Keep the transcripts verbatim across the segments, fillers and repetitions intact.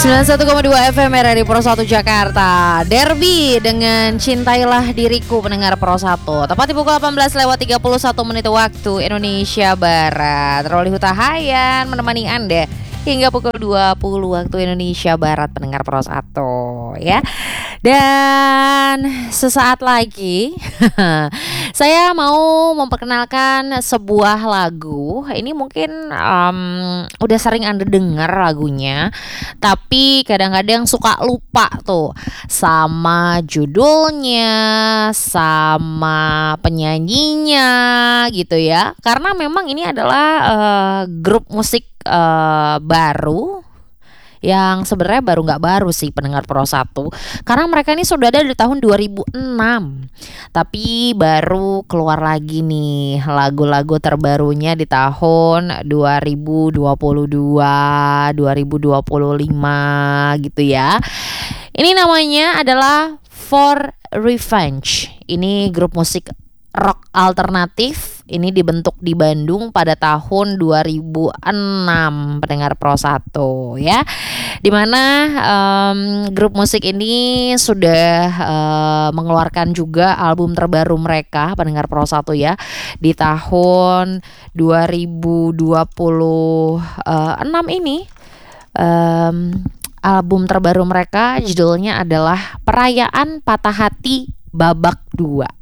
sembilan puluh satu koma dua F M R R I Pro satu Jakarta. Derby dengan Cintailah Diriku pendengar Pro satu. Tepat di pukul delapan belas lewat tiga puluh satu menit waktu Indonesia Barat. Rolly Hutahayan menemani Anda hingga pukul dua puluh waktu Indonesia Barat pendengar Pro satu ya. Dan sesaat lagi saya mau memperkenalkan sebuah lagu. Ini mungkin um, udah sering Anda dengar lagunya, tapi kadang-kadang suka lupa tuh sama judulnya, sama penyanyinya gitu ya. Karena memang ini adalah uh, grup musik uh, baru yang sebenarnya baru nggak baru sih pendengar Pro satu, karena mereka ini sudah ada di tahun dua ribu enam, tapi baru keluar lagi nih lagu-lagu terbarunya di tahun dua ribu dua puluh dua dua ribu dua puluh lima gitu ya. Ini namanya adalah For Revenge. Ini grup musik rock alternatif. Ini dibentuk di Bandung pada tahun dua ribu enam pendengar Pro satu ya. Dimana um, grup musik ini sudah uh, mengeluarkan juga album terbaru mereka pendengar Pro satu ya di tahun dua ribu dua puluh enam ini. um, Album terbaru mereka judulnya adalah Perayaan Patah Hati Babak dua.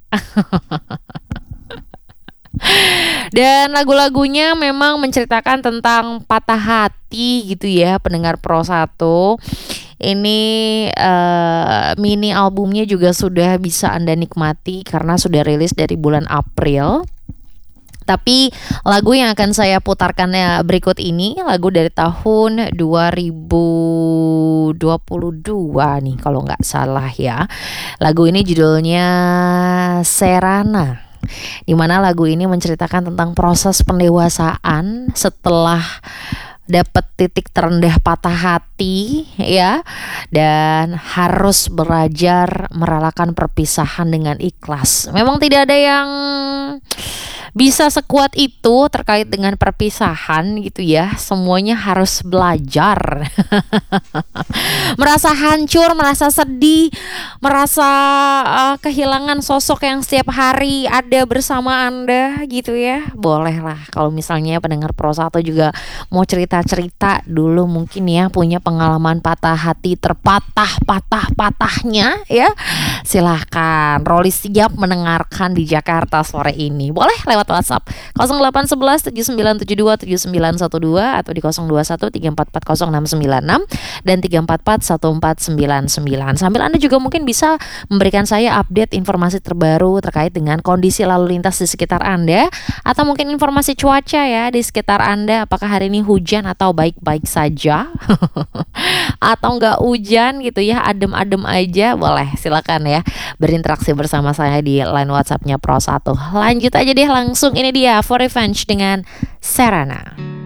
Dan lagu-lagunya memang menceritakan tentang patah hati gitu ya pendengar Pro satu. Ini uh, mini albumnya juga sudah bisa Anda nikmati karena sudah rilis dari bulan April. Tapi lagu yang akan saya putarkan berikut ini lagu dari tahun dua ribu dua puluh dua nih kalau nggak salah ya. Lagu ini judulnya Serana. Di mana lagu ini menceritakan tentang proses pendewasaan setelah dapat titik terendah patah hati ya, dan harus belajar merelakan perpisahan dengan ikhlas. Memang tidak ada yang bisa sekuat itu terkait dengan perpisahan gitu ya. Semuanya harus belajar. Merasa hancur, merasa sedih, merasa uh, kehilangan sosok yang setiap hari ada bersama Anda gitu ya. Bolehlah kalau misalnya pendengar Pro satu juga mau cerita-cerita dulu mungkin ya punya pengalaman patah hati terpatah-patah-patahnya ya. Silahkan, Rolly siap mendengarkan di Jakarta sore ini. Boleh lewat WhatsApp nol delapan satu satu tujuh sembilan tujuh dua tujuh sembilan satu dua atau di nol dua satu tiga empat empat nol enam sembilan enam dan tiga empat empat satu empat sembilan sembilan. Sambil Anda juga mungkin bisa memberikan saya update informasi terbaru terkait dengan kondisi lalu lintas di sekitar Anda, atau mungkin informasi cuaca ya di sekitar Anda. Apakah hari ini hujan atau baik-baik saja atau enggak hujan gitu ya, adem-adem aja. Boleh, silakan ya berinteraksi bersama saya di line WhatsApp-nya Pro satu. Lanjut aja deh langsung, ini dia For Revenge dengan Serana.